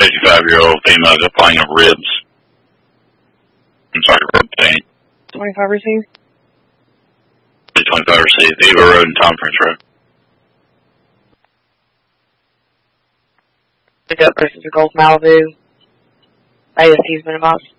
55-year-old female complaining of ribs. I'm sorry, rib pain. 25 received? 25 received. Eva Road and Tom French Road. Pick up versus the Gulf Malibu. ASC's been involved.